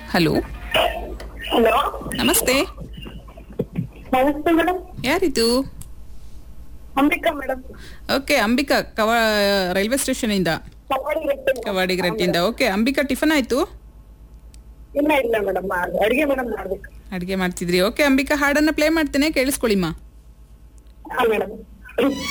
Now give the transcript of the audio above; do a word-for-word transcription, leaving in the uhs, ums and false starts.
Hello, hello, ನಮಸ್ತೆ. ನಮಸ್ತೆ madam. ಯಾರಿದು? ಅಂಬಿಕಾ ಮೇಡಮ್. ಓಕೆ, ಅಂಬಿಕಾ ಕವ ರೈಲ್ವೆ ಸ್ಟೇಷನ್ ಇಂದ, ಕವಾಡಿಗಟ್ಟೆ. ಕವಾಡಿಗರಟ್ಟಿಯಿಂದ. ಓಕೆ, ಅಂಬಿಕಾ, ಟಿಫನ್ ಆಯ್ತು? ಇಲ್ಲ ಇಲ್ಲ ಮೇಡಮ್, ಅಡಿಗೆ ಮೇಡಮ್ ಮಾಡ್ಬೇಕು. ಅಡಿಗೆ ಮಾಡ್ತಿದ್ರಿ. ಓಕೆ ಅಂಬಿಕಾ, ಹಾಡನ್ನ ಪ್ಲೇ ಮಾಡ್ತೇನೆ, ಕೇಳಿಸ್ಕೊಳ್ಳಿಮ್ಮ. ಹಾ ಮೇಡಮ್.